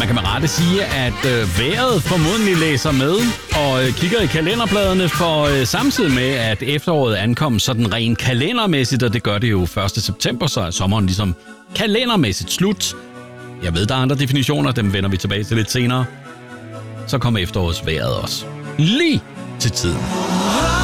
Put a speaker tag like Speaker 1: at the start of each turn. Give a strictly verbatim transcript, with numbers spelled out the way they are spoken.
Speaker 1: Man kan med rette sige, at øh, vejret formodentlig læser med og øh, kigger i kalenderbladene for øh, samtidig med, at efteråret ankom sådan rent kalendermæssigt, og det gør det jo første september, så er sommeren ligesom kalendermæssigt slut. Jeg ved, der er andre definitioner, dem vender vi tilbage til lidt senere. Så kommer efterårets vejret også. Lige til tiden.